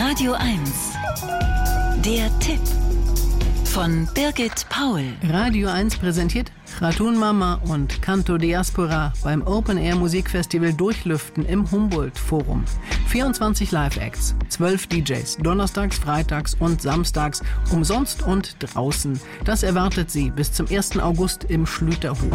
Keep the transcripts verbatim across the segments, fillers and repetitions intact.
Radio eins. Der Tipp von Birgit Paul. Radio eins präsentiert Khatun Mama und Canto Diaspora beim Open-Air-Musikfestival Durchlüften im Humboldt-Forum. vierundzwanzig Live-Acts, zwölf D Js, donnerstags, freitags und samstags, umsonst und draußen. Das erwartet Sie bis zum ersten August im Schlüterhof.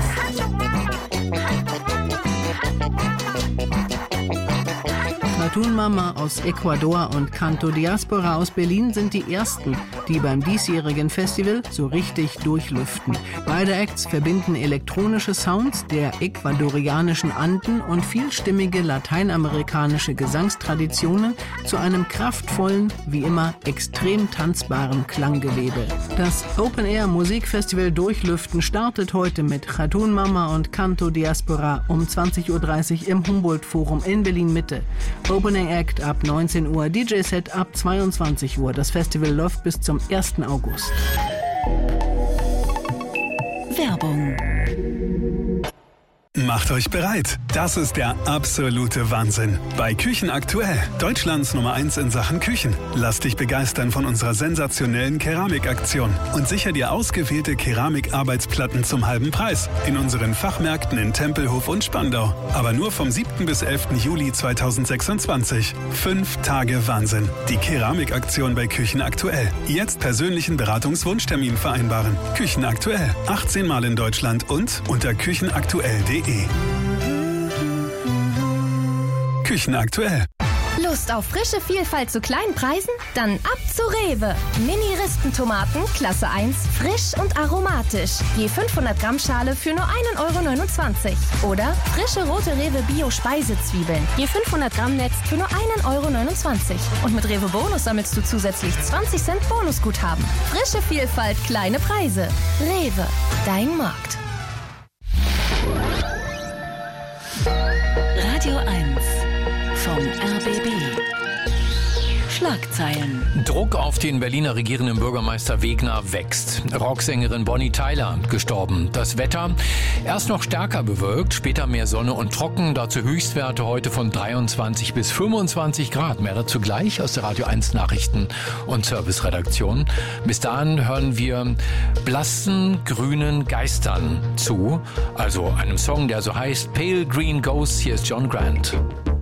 Khatun Mama aus Ecuador und Canto Diaspora aus Berlin sind die ersten, die beim diesjährigen Festival so richtig durchlüften. Beide Acts verbinden elektronische Sounds der ecuadorianischen Anden und vielstimmige lateinamerikanische Gesangstraditionen zu einem kraftvollen, wie immer extrem tanzbaren Klanggewebe. Das Open-Air-Musikfestival Durchlüften startet heute mit Khatun Mama und Canto Diaspora um zwanzig Uhr dreißig im Humboldt-Forum in Berlin-Mitte. Opening Act ab neunzehn Uhr, D J-Set ab zweiundzwanzig Uhr. Das Festival läuft bis zum ersten August. Werbung. Macht euch bereit. Das ist der absolute Wahnsinn. Bei Küchen aktuell, Deutschlands Nummer eins in Sachen Küchen. Lass dich begeistern von unserer sensationellen Keramikaktion und sicher dir ausgewählte Keramikarbeitsplatten zum halben Preis in unseren Fachmärkten in Tempelhof und Spandau. Aber nur vom siebten bis elften Juli zweitausendsechsundzwanzig. Fünf Tage Wahnsinn. Die Keramikaktion bei Küchen aktuell. Jetzt persönlichen Beratungswunschtermin vereinbaren. Küchen aktuell. achtzehn Mal in Deutschland und unter küchenaktuell punkt de. Küchen aktuell. Lust auf frische Vielfalt zu kleinen Preisen? Dann ab zu Rewe. Mini-Rispentomaten, Klasse eins, frisch und aromatisch. Je fünfhundert Gramm Schale für nur ein Euro neunundzwanzig. Oder frische rote Rewe Bio-Speisezwiebeln. Je fünfhundert Gramm Netz für nur ein Euro neunundzwanzig. Und mit Rewe Bonus sammelst du zusätzlich zwanzig Cent Bonusguthaben. Frische Vielfalt, kleine Preise. Rewe, dein Markt. Radio eins vom R B B. Schlagzeilen. Druck auf den Berliner regierenden Bürgermeister Wegner wächst. Rocksängerin Bonnie Tyler gestorben. Das Wetter erst noch stärker bewölkt, später mehr Sonne und trocken. Dazu Höchstwerte heute von dreiundzwanzig bis fünfundzwanzig Grad. Mehr dazu gleich aus der Radio eins Nachrichten- und Serviceredaktion. Bis dahin hören wir blassen grünen Geistern zu. Also einem Song, der so heißt Pale Green Ghosts. Hier ist John Grant.